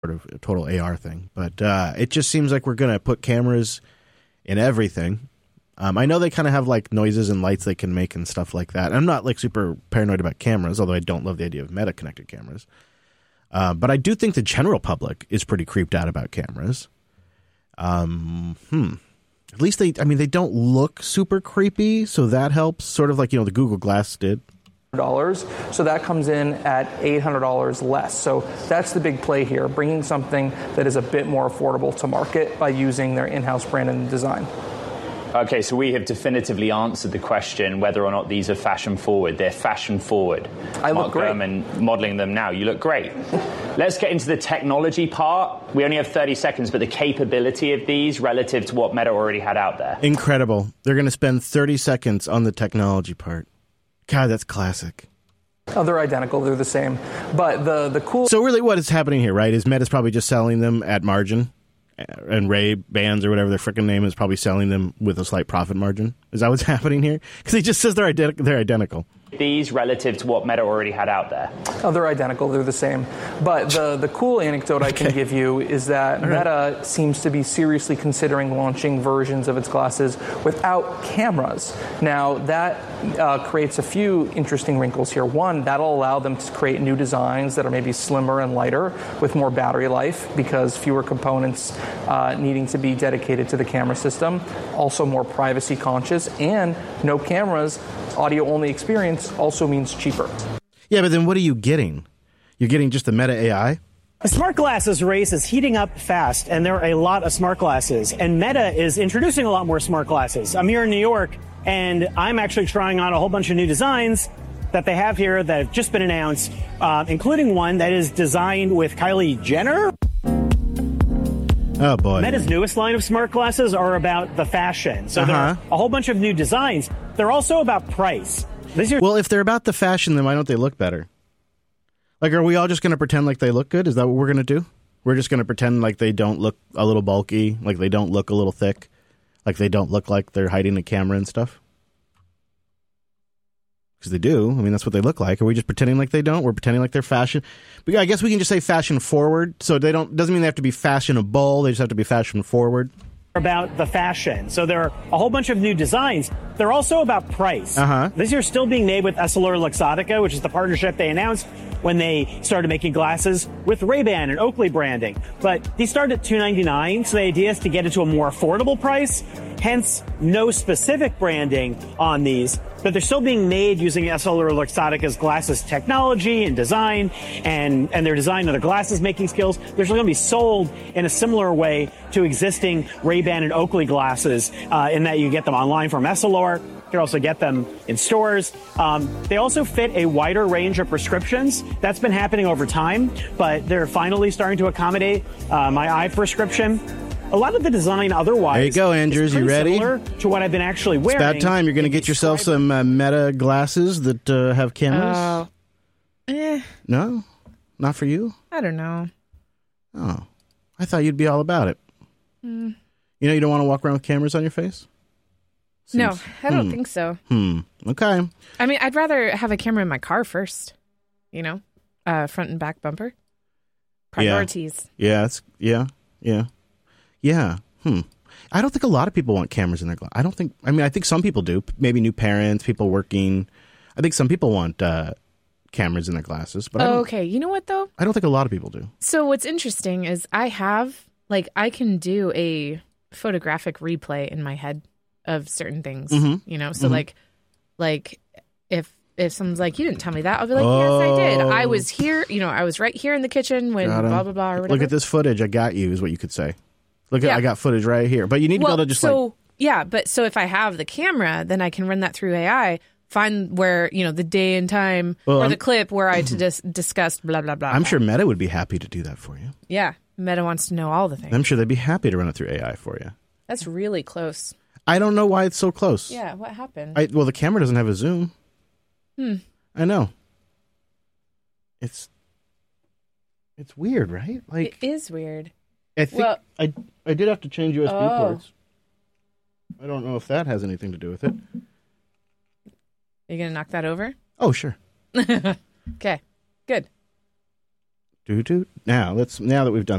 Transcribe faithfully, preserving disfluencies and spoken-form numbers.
sort of a total A R thing. But uh, it just seems like we're going to put cameras in everything. Um, I know they kind of have like noises and lights they can make and stuff like that. I'm not like super paranoid about cameras, although I don't love the idea of Meta connected cameras. Uh, but I do think the general public is pretty creeped out about cameras. Um, hmm. At least they, I mean, they don't look super creepy, so that helps. Sort of like, you know, the Google Glass did. Dollars, so that comes in at eight hundred dollars less. So that's the big play here, bringing something that is a bit more affordable to market by using their in-house brand and design. Okay, so we have definitively answered the question whether or not these are fashion forward. They're fashion forward. I look great. And modeling them now, you look great. Let's get into the technology part. We only have thirty seconds, but the capability of these relative to what Meta already had out there. Incredible. They're going to spend thirty seconds on the technology part. God, that's classic. Oh, they're identical. They're the same. But the, the cool... So really what is happening here, right, is Meta's probably just selling them at margin, and Ray-Bans or whatever their freaking name is probably selling them with a slight profit margin. Is that what's happening here? Because he just says they're, ident- they're identical. These relative to what Meta already had out there. Oh, they're identical. They're the same. But the, the cool anecdote I can Okay. give you is that right. Meta seems to be seriously considering launching versions of its glasses without cameras. Now, that uh, creates a few interesting wrinkles here. One, that'll allow them to create new designs that are maybe slimmer and lighter with more battery life because fewer components uh, needing to be dedicated to the camera system. Also more privacy conscious and no cameras. Audio-only experience also means cheaper. Yeah, but then what are you getting? You're getting just the Meta A I? The smart glasses race is heating up fast, and there are a lot of smart glasses. And Meta is introducing a lot more smart glasses. I'm here in New York, and I'm actually trying on a whole bunch of new designs that they have here that have just been announced, uh, including one that is designed with Kylie Jenner. Oh, boy. Meta's newest line of smart glasses are about the fashion. So there Uh-huh. are a whole bunch of new designs. They're also about price. These are Well, if they're about the fashion, then why don't they look better? Like, are we all just going to pretend like they look good? Is that what we're going to do? We're just going to pretend like they don't look a little bulky, like they don't look a little thick, like they don't look like they're hiding the camera and stuff? Because they do. I mean, that's what they look like. Are we just pretending like they don't? We're pretending like they're fashion. But I guess we can just say fashion forward. So they don't. Doesn't mean they have to be fashionable. They just have to be fashion forward. about the fashion. So there are a whole bunch of new designs. They're also about price. Uh-huh. These are still being made with EssilorLuxottica, which is the partnership they announced when they started making glasses with Ray-Ban and Oakley branding. But these start at two ninety-nine, so the idea is to get it to a more affordable price, hence no specific branding on these. But they're still being made using EssilorLuxottica's glasses technology and design and, and their design and their glasses making skills. They're still going to be sold in a similar way to existing Ray-Ban and Oakley glasses uh, in that you get them online from Essilor. You can also get them in stores. Um, they also fit a wider range of prescriptions. That's been happening over time, but they're finally starting to accommodate uh, my eye prescription. A lot of the design otherwise. There you go, Andrews. You ready? Similar to what I've been actually wearing. It's about time. You're going to get yourself some uh, Meta glasses that uh, have cameras. Oh. Eh. No? Not for you? I don't know. Oh. I thought you'd be all about it. Mm. You know you don't want to walk around with cameras on your face? Seems, no, I don't hmm. think so. Hmm. Okay. I mean, I'd rather have a camera in my car first. You know? Uh, front and back bumper. Priorities. Yeah. Yeah. It's, yeah. Yeah. Yeah. Hmm. I don't think a lot of people want cameras in their glass. I don't think, I mean, I think some people do. Maybe new parents, people working. I think some people want uh, cameras in their glasses. But I Oh, don't, okay. You know what, though? I don't think a lot of people do. So what's interesting is I have, like, I can do a photographic replay in my head of certain things, Mhm. you know? So, Mhm. like, like if if someone's like, you didn't tell me that, I'll be like, yes, I did. I was here, you know, I was right here in the kitchen when Got 'em. blah, blah, blah, or whatever. Look at this footage. I got you, is what you could say. Look, at Yeah. I got footage right here. But you need to well, be able to just so, like. yeah, but so if I have the camera, then I can run that through A I, find where, you know, the day and time Well, or I'm- the clip where I to dis- discussed blah, blah, blah. I'm blah. sure Meta would be happy to do that for you. Yeah. Meta wants to know all the things. I'm sure they'd be happy to run it through A I for you. That's really close. I don't know why it's so close. Yeah. What happened? I, well, the camera doesn't have a zoom. Hmm. I know. It's it's weird, right? Like It is weird. I think well- I I did have to change U S B Oh. ports. I don't know if that has anything to do with it. You gonna knock that over? Oh, sure. Okay. Good. Doo doo. Now let's now that we've done